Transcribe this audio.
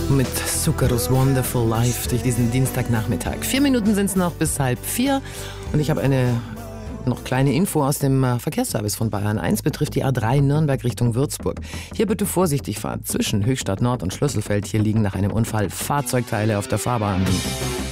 mit Zuckerus Wonderful Life durch diesen Dienstagnachmittag. 4 Minuten sind es noch bis 3:30 und ich habe eine noch kleine Info aus dem Verkehrsservice von Bayern 1, betrifft die A3 Nürnberg Richtung Würzburg. Hier bitte vorsichtig fahren. Zwischen Höchstadt Nord und Schlüsselfeld hier liegen nach einem Unfall Fahrzeugteile auf der Fahrbahn.